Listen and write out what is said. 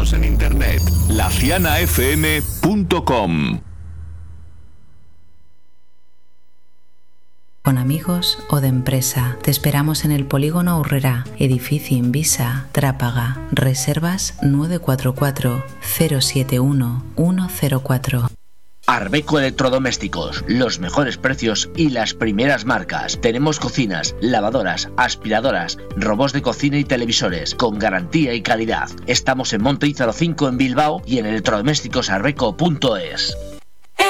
Síguenos en internet, lacianafm.com. Con amigos o de empresa. Te esperamos en el Polígono Aurrera, edificio Invisa, Trápaga. Reservas 944 071 104. Arbeco Electrodomésticos, los mejores precios y las primeras marcas. Tenemos cocinas, lavadoras, aspiradoras, robots de cocina y televisores, con garantía y calidad. Estamos en Monte Ízaro 5 en Bilbao y en electrodomésticosarbeco.es.